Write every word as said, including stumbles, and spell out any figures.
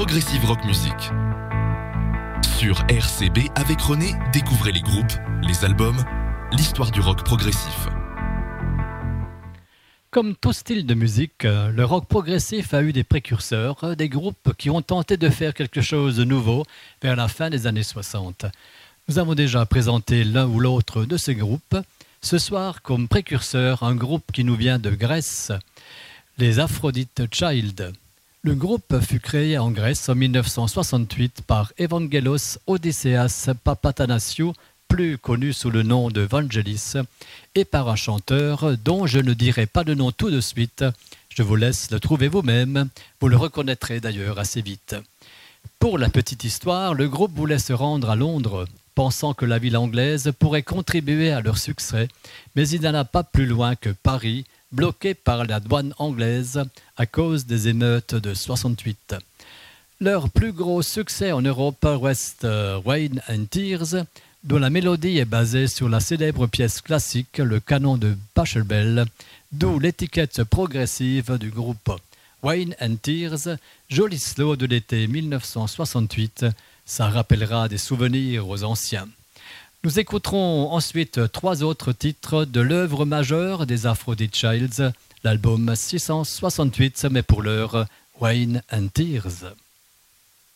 Progressive Rock Music. Sur R C B avec René, découvrez les groupes, les albums, l'histoire du rock progressif. Comme tout style de musique, le rock progressif a eu des précurseurs, des groupes qui ont tenté de faire quelque chose de nouveau vers la fin des années soixante. Nous avons déjà présenté l'un ou l'autre de ces groupes. Ce soir, comme précurseur, un groupe qui nous vient de Grèce, les Aphrodite Child. Le groupe fut créé en Grèce en mille neuf cent soixante-huit par Evangelos Odysseas Papathanassiou, plus connu sous le nom de Vangelis, et par un chanteur dont je ne dirai pas le nom tout de suite. Je vous laisse le trouver vous-même. Vous le reconnaîtrez d'ailleurs assez vite. Pour la petite histoire, le groupe voulait se rendre à Londres, pensant que la ville anglaise pourrait contribuer à leur succès, mais il n'alla pas plus loin que Paris, bloqué par la douane anglaise à cause des émeutes de soixante-huit. Leur plus gros succès en Europe reste Rain and Tears, dont la mélodie est basée sur la célèbre pièce classique Le Canon de Pachelbel, d'où l'étiquette progressive du groupe. Rain and Tears, joli slow de l'été mille neuf cent soixante-huit, ça rappellera des souvenirs aux anciens. Nous écouterons ensuite trois autres titres de l'œuvre majeure des Aphrodite Childs, l'album six cent soixante-huit, mais pour l'heure, Rain and Tears.